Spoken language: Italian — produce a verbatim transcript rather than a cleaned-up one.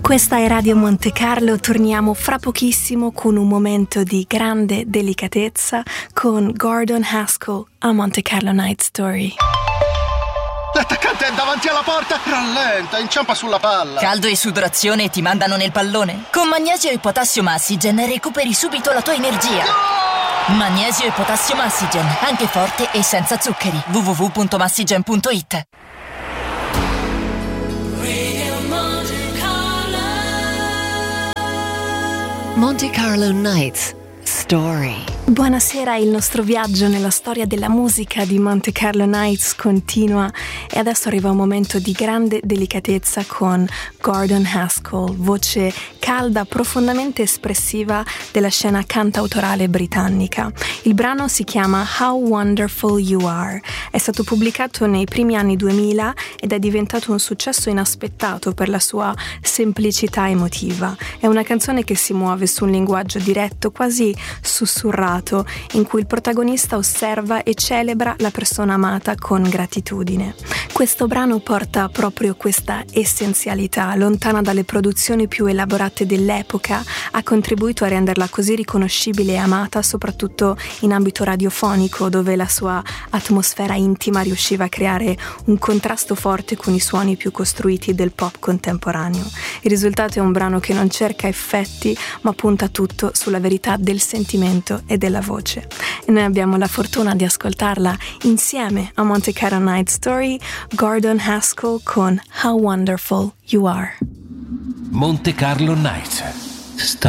Questa è Radio Monte Carlo, torniamo fra pochissimo con un momento di grande delicatezza con Gordon Haskell a Monte Carlo Night Story. L'attaccante è davanti alla porta, rallenta, inciampa sulla palla. Caldo e sudorazione ti mandano nel pallone. Con Magnesio e Potassio Massigen recuperi subito la tua energia. No! Magnesio e Potassio Massigen, anche forte e senza zuccheri. w w w punto massigen punto i t. Monte Carlo Nights Story. Buonasera, il nostro viaggio nella storia della musica di Monte Carlo Nights continua e adesso arriva un momento di grande delicatezza con Gordon Haskell, voce calda, profondamente espressiva della scena cantautorale britannica. Il brano si chiama How Wonderful You Are, è stato pubblicato nei primi anni duemila ed è diventato un successo inaspettato per la sua semplicità emotiva. È una canzone che si muove su un linguaggio diretto, quasi sussurrato, in cui il protagonista osserva e celebra la persona amata con gratitudine. Questo brano porta proprio questa essenzialità, lontana dalle produzioni più elaborate dell'epoca, ha contribuito a renderla così riconoscibile e amata, soprattutto in ambito radiofonico, dove la sua atmosfera intima riusciva a creare un contrasto forte con i suoni più costruiti del pop contemporaneo. Il risultato è un brano che non cerca effetti, ma punta tutto sulla verità del sentimento e della voce. E noi abbiamo la fortuna di ascoltarla insieme a Monte Carlo Night Story, Gordon Haskell con How Wonderful You Are. Monte Carlo Night Story.